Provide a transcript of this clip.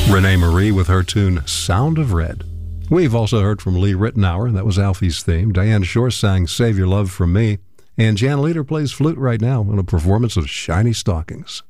Renee Marie with her tune Sound of Red. We've also heard from Lee Ritenour, that was Alfie's theme. Diane Shore sang Save Your Love From Me. And Jan Leader plays flute right now in a performance of Shiny Stockings.